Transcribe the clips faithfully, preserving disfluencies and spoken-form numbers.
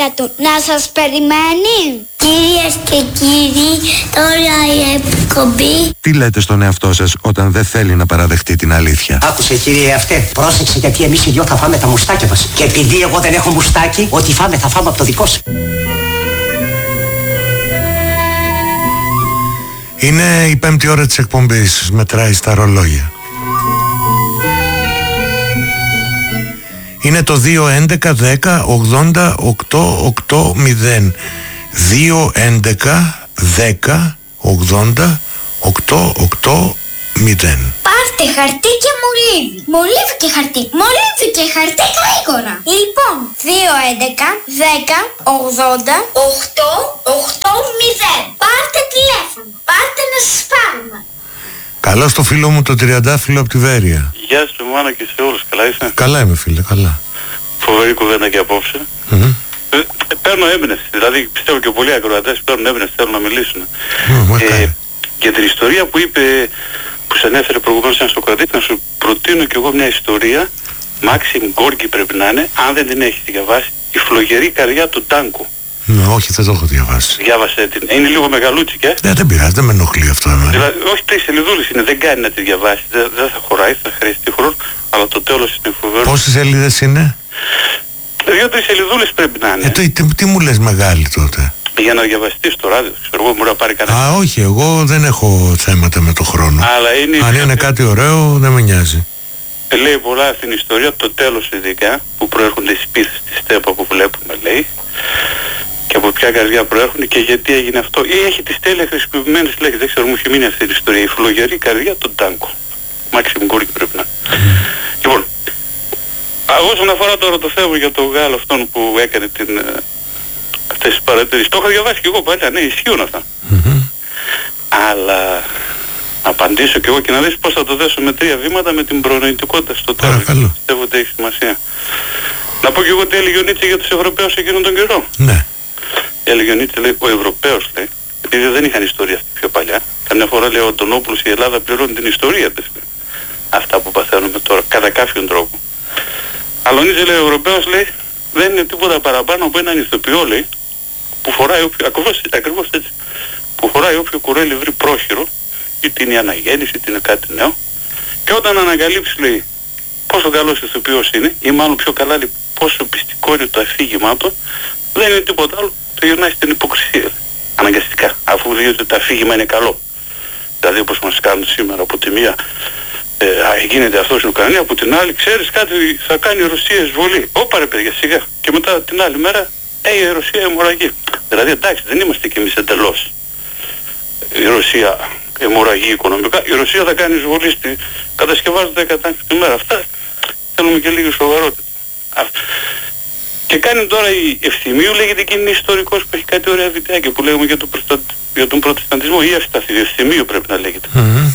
του να σας περιμένει. Κυρίες και κύριοι, τώρα η εκπομπή. Τι λέτε στον εαυτό σας όταν δεν θέλει να παραδεχτεί την αλήθεια? Άκουσε κύριε αυτέ, πρόσεξε γιατί εμείς οι δυο θα φάμε τα μουστάκια μας. Και επειδή εγώ δεν έχω μουστάκι, ό,τι φάμε θα φάμε από το δικό σου. Είναι η πέμπτη ώρα της εκπομπής, μετράει στα ρολόγια. Είναι το δύο έντεκα δέκα ογδόντα οκτώ ογδόντα δύο έντεκα δέκα ογδόντα οκτώ ογδόντα. Πάρτε χαρτί και μολύβι. Μολύβι και χαρτί. Μολύβι και χαρτί γρήγορα. Λοιπόν, δύο έντεκα δέκα ογδόντα οκτώ ογδόντα. Πάρτε τηλέφωνο. Πάρτε να σας πάρουμε. Καλό στο φίλο μου το τριαντάφυλλο από τη Βέρεια. Γεια σου μάνα και σε όλους, καλά είσαι? Καλά είμαι φίλε, καλά. Φοβερή κουβέντα και απόψε. Mm-hmm. Ε, παίρνω έμπνευση, δηλαδή πιστεύω και πολλοί ακροατές παίρνουν έμπνευση, θέλουν να μιλήσουν. Mm, ε, για την ιστορία που είπε, που σε ανέφερε προηγουμένως ένας Σοκρατής, να σου προτείνω κι εγώ μια ιστορία, Μάξιμ Γκόρκι πρέπει να είναι, αν δεν την έχεις διαβάσει, η φλογερή καρδιά του Τάνκου. Ναι, όχι, δεν το έχω διαβάσει. Διάβασε την. Είναι λίγο μεγαλούτσικη, ε. Ναι, δεν πειράζει, δεν με ενοχλεί αυτό εμένα. Δηλαδή, όχι τρεις σελίδουλες είναι, δεν κάνει να τη διαβάσει. Δεν, δεν θα χωράει, θα χρειαστεί χρόνο, αλλά το τέλος είναι φοβερό. Πόσες σελίδες είναι? Δύο-τρεις σελίδουλες πρέπει να είναι. Ε, το, τι, τι μου λες μεγάλη τότε? Για να διαβαστεί στο ράδιο, ξέρω εγώ, μπορεί να πάρει κανένα. Α, όχι, εγώ δεν έχω θέματα με το χρόνο. Αλλά είναι. Αν είναι κάτι ωραίο, δεν με νοιάζει. Λέει πολλά αυτήν την ιστορία, το τέλος ειδικά, που προέρχονται οι σπίθες της Στέπα που βλέπουμε, λέει. Και από ποια καρδιά προέρχονται και γιατί έγινε αυτό. Ή έχει τις τέλεια χρησιμοποιημένες λέξεις. Δεν ξέρω, μου έχει μείνει αυτή η ιστορία. Η φλογερή καρδιά του Τάνκο. Μάξιμ Γκόρκι πρέπει να. Mm. Λοιπόν, όσον αφορά τώρα το θέμα για τον Γάλλο αυτόν που έκανε την, αυτές τις παρατηρήσεις. Το είχα διαβάσει και εγώ παλιά, ναι, ισχύουν αυτά. Mm-hmm. Αλλά να απαντήσω και εγώ και να δεις πώς θα το δέσω με τρία βήματα με την προνοητικότητα στο τέλος. Παρακαλώ. Πιστεύω ότι έχει σημασία. Να πω και εγώ τι έλεγε ο Νίτσε για τους Ευρωπαίους εκείνον τον καιρό. Ναι. Έλεγε ο Νίτσε, λέει, ο Ευρωπαίος, λέει, επειδή δεν είχαν ιστορία αυτή πιο παλιά. Καμιά φορά λέει ο Αντωνόπουλος, η Ελλάδα πληρώνει την ιστορία της. Αυτά που παθαίνουμε τώρα, κατά κάποιον τρόπο. Αλλά ο Νίτσε, λέει, ο Ευρωπαίος, λέει, δεν είναι τίποτα παραπάνω από έναν ηθοποιό, λέει, που φοράει όποιο, ακριβώς, ακριβώς έτσι, που φοράει όποιο κουρέλι βρει πρόχειρο, είτε είναι η αναγέννηση, είτε είναι κάτι νέο, και όταν ανακαλύψει, λέει, πόσο καλός ηθοποιός είναι, ή μάλλον πιο καλά, λέει, πόσο πιστικό είναι το αφήγημά του, δεν είναι τίποτα άλλο, το γυρνάει στην υποκρισία. Αναγκαστικά, αφού δει ότι το αφήγημα είναι καλό. Δηλαδή όπως μας κάνουν σήμερα από τη μία, ε, γίνεται αυτό στην Ουκρανία, από την άλλη, ξέρεις κάτι, θα κάνει η Ρωσία εισβολή. Όπα ρε παιδιά, σιγά. Και μετά την άλλη μέρα, ε, η Ρωσία αιμορραγεί. Δηλαδή εντάξει, δεν είμαστε κι εμείς εντελώς. Η Ρωσία αιμορραγεί οικονομικά, η Ρωσία θα κάνει εισβολή στη κατασκευάζοντα εκατάκτηση τη μέρα. Αυτά θέλουμε και λίγη σοβαρότητα. Και κάνει τώρα η Ευθυμίου, λέγεται και είναι ιστορικός που έχει κάτι ωραία βιντεάκια που λέγουμε για τον, προστα... για τον προτεσταντισμό ή Ευσταθή, Ευθυμίου πρέπει να λέγεται. Mm-hmm.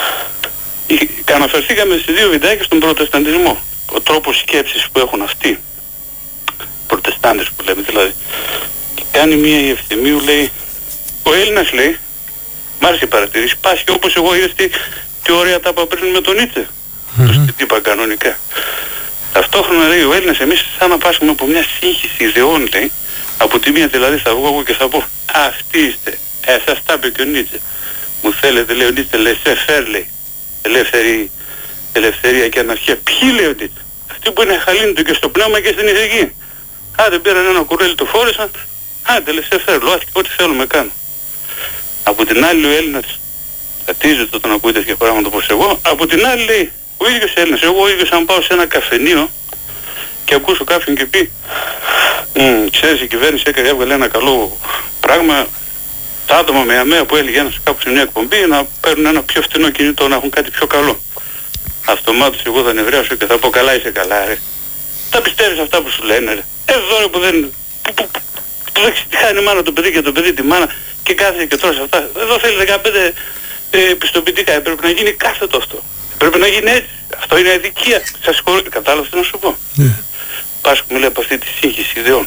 Αναφερθήκαμε στις δύο βιντεάκια στον προτεσταντισμό. Ο τρόπος σκέψης που έχουν αυτοί, οι προτεστάντες που λέμε δηλαδή. Και κάνει μία η Ευθυμίου, λέει, ο Έλληνας, λέει, μ' άρεσε η παρατηρήση, πάσχει όπως εγώ είδες τι, τι ωραία τα είπα πριν με τον Νίτσε. Mm-hmm. Το είπα κανονικά. Ταυτόχρονα, λέει, ο Έλληνας, εμείς σαν να πάσχουμε από μια σύγχυση ιδεών, λέει, από τη μία δηλαδή θα βγω εγώ και θα πω, αυτοί είστε, ε, σας τα είπε και ο Νίτσε. Μου θέλετε, λέει ο Νίτσε, laissez-faire, λέει, ελεύθερη, ελευθερία και αναρχία. Ποιοι, λέει ο Νίτσε, αυτοί που είναι χαλήνητο και στο πνεύμα και στην ηθική. Άντε πήραν ένα κουρέλι, το φόρεσαν, άντε laissez-faire, λουάθηκε, ό,τι θέλουμε κάνω. Από την άλλη ο Έλληνας, κατίζεται όταν ακούει τέτοια πράγματα όπως εγώ, από την άλλη λέει, ο ίδιος Έλληνας, εγώ ο ίδιος αν πάω σε ένα καφενείο και ακούσω κάποιον και πει ξέρεις η κυβέρνηση έκανε, έβγαλε ένα καλό πράγμα, τα άτομα με αμαία που έλεγε ένας κάπου σε μια εκπομπή να παίρνουν ένα πιο φθηνό κινητό, να έχουν κάτι πιο καλό. Αυτομάτως εγώ θα νευριάσω και θα πω καλά είσαι καλά ρε. Τα πιστεύεις αυτά που σου λένε ρε. Εδώ ρε που δεν... που, που, που, που δεν χάνει η μάνα το παιδί και το παιδί τη μάνα και κάθεται και τρώσει αυτά. Εδώ θέλει δεκαπέντε ε, πιστοποιητικά, πρέπει να γίνει κάθετο αυτό. Πρέπει να γίνει έτσι. Αυτό είναι αδικία. Σας συγχωρώ. Κατάλαβες τι να σου πω. Yeah. Πάσχουμε λέει από αυτή τη σύγχυση ιδεών.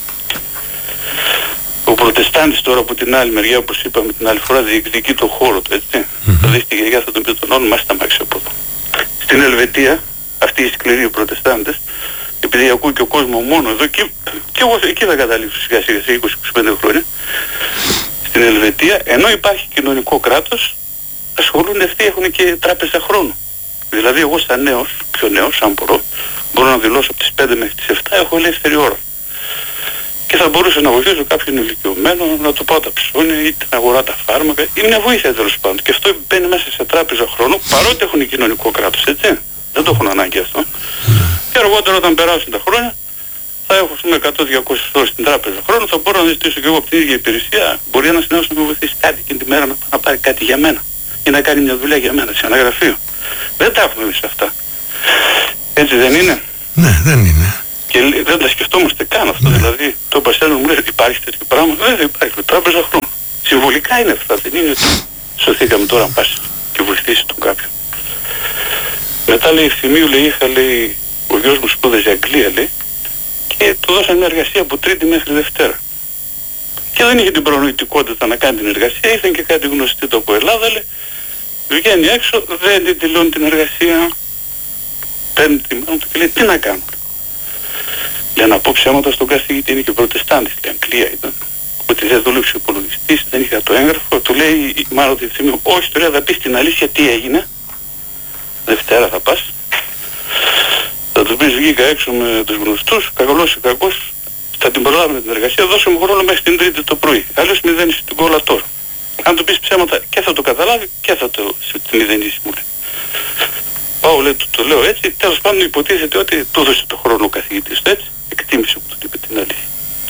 Ο Προτεστάντης τώρα από την άλλη μεριά, όπως είπαμε την άλλη φορά, διεκδικεί το χώρο του, έτσι. Mm-hmm. Θα δεις τη γιαγιά θα τον πει τον όνομα, μας τα μάξει από εδώ. Στην Ελβετία, αυτοί οι σκληροί Προτεστάντες, επειδή ακούει και ο κόσμο μόνο εδώ, και, και εγώ εκεί θα καταλήξω σιγά σιγά σε είκοσι με είκοσι πέντε χρόνια, στην Ελβετία, ενώ υπάρχει κοινωνικό κράτος, ασχολούνται αυτοί, έχουν και τράπεζα χρόνου. Δηλαδή εγώ σαν νέος, πιο νέος, αν μπορώ, μπορώ να δηλώσω από τις πέντε μέχρι τις επτά, έχω ελεύθερη ώρα. Και θα μπορούσα να βοηθήσω κάποιον ηλικιωμένο να του πάω τα ψώνια ή να αγορά τα φάρμακα ή μια βοήθεια τέλος πάντων. Και αυτό μπαίνει μέσα σε τράπεζα χρόνου, παρότι έχουν κοινωνικό κράτος, έτσι. Δεν το έχουν ανάγκη αυτό. Και αργότερα όταν περάσουν τα χρόνια, θα έχω με εκατό με διακόσιες ώρες στην τράπεζα χρόνου, θα μπορώ να ζητήσω και εγώ από την ίδια υπηρεσία. Μπορεί ένας νέος να με βοηθήσει κάτι εκείνη τη μέρα να, να πάρει κάτι για μένα ή να κάνει μια δουλειά για μένα σε ένα γραφείο. Δεν τα έχουμε εμείς αυτά. Έτσι δεν είναι? Ναι, δεν είναι. Και δεν τα σκεφτόμαστε καν αυτό. Ναι. Δηλαδή, το πασέλο μου λέει: υπάρχει τέτοιο πράγμα? Δεν υπάρχει. Τράπεζα χρόνου. Συμβολικά είναι αυτά. Δεν είναι ότι σωθήκαμε τώρα να πας και βοηθήσει τον κάποιον. Μετά λέει: Ευθυμίου, λέει, είχα, λέει, ο γιος μου σπούδαζε Αγγλία, λέει, και του δώσαν μια εργασία από Τρίτη μέχρι Δευτέρα. Και δεν είχε την προνοητικότητα να κάνει την εργασία. Ήρθαν και κάτι γνωστοί το από Ελλάδα, λέει, βγαίνει έξω, δεν την δηλώνει την εργασία. Παίρνει τη μάνα του και λέει: τι να κάνω? Για να πω ψέματα στον καθηγητή, είναι και προτεστάντης, λέει, Αγγλία ήταν, ότι δεν δούλεψε ο υπολογιστής, δεν είχε το έγγραφο. Του λέει η μάνα του Ευθυμίου: όχι, τώρα θα πεις την αλήθεια τι έγινε. Δευτέρα θα πας. Θα του πεις: βγήκα έξω με τους γνωστούς, κακολός ή κακός, θα την προλάβουμε την εργασία, δώσε μου χρόνο μέχρι την Τρίτη το πρωί. Αλλιώς μηδένισε την κόλλα τώρα. Αν του πεις ψέματα και θα το καταλάβει και θα το μηδενίσει, μου λέει. Πάω, λέει, του το λέω έτσι, τέλος πάντων υποτίθεται ότι του έδωσε το χρόνο ο καθηγητής του, έτσι, εκτίμησε που του είπε την αλήθεια.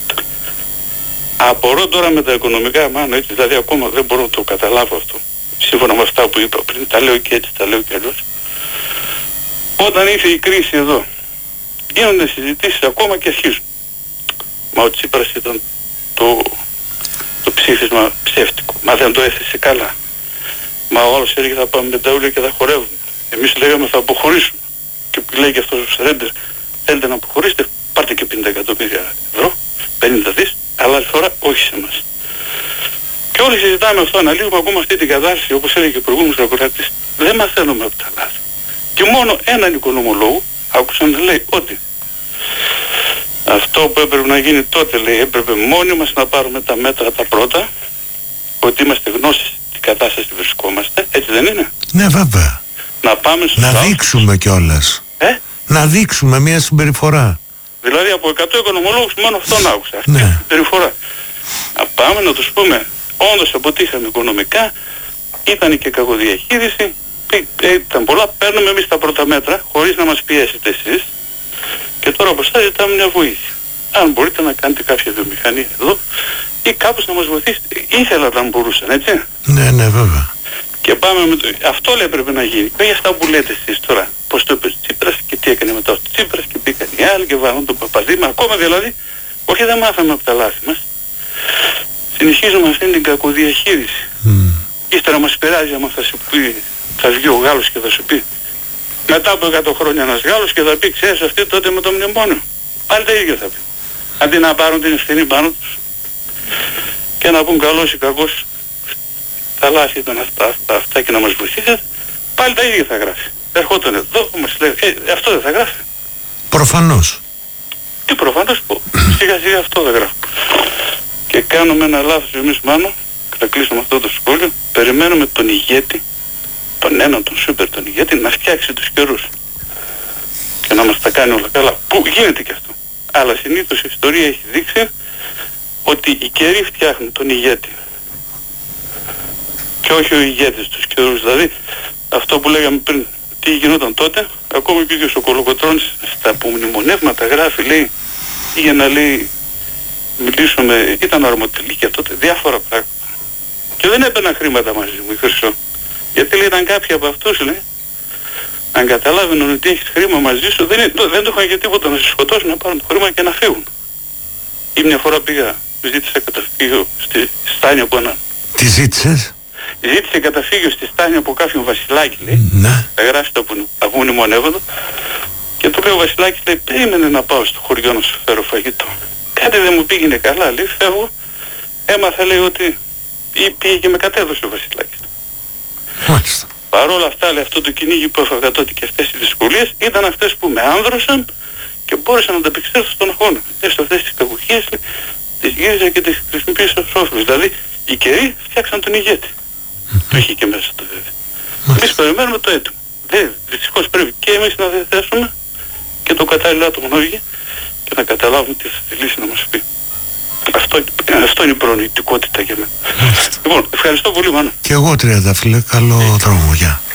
Απορώ τώρα με τα οικονομικά, μάνα, έτσι, δηλαδή ακόμα δεν μπορώ να το καταλάβω αυτό. Σύμφωνα με αυτά που είπα πριν, τα λέω και έτσι, τα λέω και αλλιώς. Όταν ήρθε η κρίση εδώ, γίνονται συζητήσεις ακόμα και αρχίζουν. Μα ο Τσίπρας ήταν το, το ψήφισμα ψεύτικο. Μα δεν το έθεσε καλά. Μα ο άλλος έλεγε θα πάμε με τα ούλια και θα χορεύουμε. Εμείς λέγαμε θα αποχωρήσουμε. Και λέει και αυτός ο Σρέντερ, θέλετε να αποχωρήσετε, πάρτε και πενήντα εκατομμύρια ευρώ, πενήντα δις, αλλά άλλη φορά όχι σε εμάς. Και όλοι συζητάμε αυτό, αναλύουμε ακόμα αυτή την κατάσταση, όπως έλεγε και ο προηγούμενος ακροατής. Δεν μαθαίνουμε από τα λάθη. Και μόνο έναν οικονομολόγο άκουσα να λέει ότι αυτό που έπρεπε να γίνει τότε, λέει, έπρεπε μόνοι μας να πάρουμε τα μέτρα τα πρώτα, ότι είμαστε γνώστες τι κατάσταση βρισκόμαστε, έτσι δεν είναι? Ναι, βέβαια. Να πάμε στους να άλλους. δείξουμε κιόλας. Ε? Να δείξουμε μια συμπεριφορά. Δηλαδή από εκατό οικονομολόγους μόνο αυτόν άκουσα. Αυτή ναι. τη συμπεριφορά. Να πάμε να τους πούμε, όντως αποτύχαμε οικονομικά, ήταν και κακοδιαχείριση, ήταν πολλά, παίρνουμε εμείς τα πρώτα μέτρα, χωρίς να μας πιέσετε εσείς, και τώρα από εσάς ζητάμε μια βοήθεια. Αν μπορείτε να κάνετε κάποια βιομηχανία εδώ ή κάπως να μας βοηθήσετε. Ήθελα να μπορούσαν, έτσι. Ναι, ναι, βέβαια. Και πάμε με το... Αυτό λέει πρέπει να γίνει. Και για αυτά που λέτε εσείς τώρα, πώς το είπε ο Τσίπρας και τι έκανε μετά ο Τσίπρας και μπήκαν οι άλλοι και βάλαν τον Παπαδήμα. Ακόμα δηλαδή, όχι δεν μάθαμε από τα λάθη μας. Συνεχίζουμε αυτήν την κακοδιαχείριση. Mm. Ύστερα μας πειράζει άμα θα σου πει, θα βγει ο Γάλλος και θα σου πει μετά από εκατό χρόνια ένας Γάλλος και θα πει ξέρεις αυτοί τότε με το μνημόνιο. Πάλι τα ίδια θα πει. Αντί να πάρουν την ευθύνη πάνω τους και να πούν καλός ή κακός τα λάθη ήταν αυτά, αυτά, αυτά και να μας βοηθήσετε, πάλι τα ίδια θα γράφει. Ερχόταν εδώ, μας λέει, ε, αυτό δεν θα γράφει. Προφανώς. Τι προφανώς, σιγά σιγά αυτό δεν γράφει. Και κάνουμε ένα λάθος εμείς μάλλον, και θα κλείσουμε αυτό το σχόλιο, περιμένουμε τον ηγέτη, τον έναν, τον σούπερ, τον ηγέτη, να φτιάξει τους καιρούς. Και να μας τα κάνει όλα καλά. Πού γίνεται και αυτό. Αλλά συνήθως η ιστορία έχει δείξει ότι οι καιροί φτιάχνουν τον ηγέτη. Και όχι ο ηγέτης τους καιρούς. Δηλαδή αυτό που λέγαμε πριν, τι γινόταν τότε, ακόμα και ο ίδιος ο Κολοκοτρώνης στα απομνημονεύματα γράφει, λέει, για να λέει, μιλήσουμε, ήταν αρμοτελίκια τότε, διάφορα πράγματα. Και δεν έπαιρνα χρήματα μαζί μου, η Χρυσό. Γιατί λέει, ήταν κάποιοι από αυτούς, λέει, αν καταλάβαιναν ότι έχεις χρήμα μαζί σου, δεν, δεν το είχαν και τίποτα να σε σκοτώσουν, να πάρουν το χρήμα και να φύγουν. Ή μια φορά πήγα, ζήτησα καταφύγιο στη στάνια από έναν. Τι ζήτησες? Ζήτησε καταφύγιο στη στάνια από κάποιον Βασιλάκη, λέει. Ναι. Θα γράφει το απομνημονεύοντο. Και του λέει ο Βασιλάκης, λέει, περίμενε να πάω στο χωριό να σου φέρω φαγητό. Κάτι δεν μου πήγαινε καλά, λέει, φεύγω. Έμαθα, λέει, ότι ή πήγε και με κατέδωσε ο Βασιλάκης. Μάλιστα. Παρ' όλα αυτά, λέει, αυτό το κυνήγι που έφαγα τότε και αυτές οι δυσκολίες ήταν αυτές που με άνδρωσαν και μπόρεσα να ανταπεξέλθω στον αγώνα. Έστω αυτές τις κακουχίες τις γύριζα και τις χρησιμοποίησα ως όφελος. Δηλαδή οι καιροί φτιάξαν τον ηγέτη. Mm-hmm. Το είχε και μέσα το βέβαια. Εμείς περιμένουμε το έτοιμο. Δε, δυστυχώς πρέπει και εμείς να διαθέσουμε και το κατάλληλο άτομο να βγει και να καταλάβουμε τι θα τη λύση να μας πει. Αυτό, αυτό είναι η προνοητικότητα για μένα. Λοιπόν, ευχαριστώ πολύ Μάνο. Και εγώ Τριαντάφυλλε, καλό δρόμο, γεια.